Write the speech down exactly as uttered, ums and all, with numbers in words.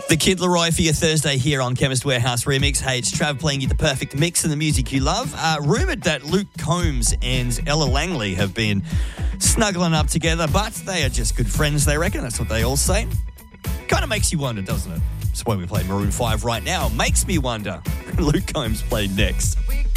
The Kid Leroy for your Thursday here on Chemist Warehouse Remix. Hey, it's Trav playing you the perfect mix of the music you love. Uh, rumoured that Luke Combs and Ella Langley have been snuggling up together, but they are just good friends, they reckon. That's what they all say. Kind of makes you wonder, doesn't it? That's why we play Maroon five right now. Makes me wonder. Luke Combs played next.